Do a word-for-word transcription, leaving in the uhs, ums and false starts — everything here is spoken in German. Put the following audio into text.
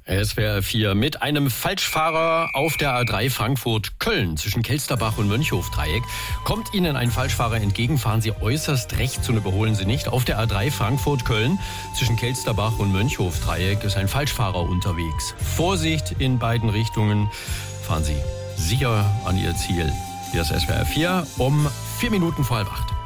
S W R vier mit einem Falschfahrer auf der A drei Frankfurt-Köln zwischen Kelsterbach und Mönchhof-Dreieck. Kommt Ihnen ein Falschfahrer entgegen, fahren Sie äußerst rechts und überholen Sie nicht. Auf der A drei Frankfurt-Köln zwischen Kelsterbach und Mönchhof-Dreieck ist ein Falschfahrer unterwegs. Vorsicht in beiden Richtungen, fahren Sie sicher an Ihr Ziel. Hier ist S W R vier um vier Minuten vor halb acht.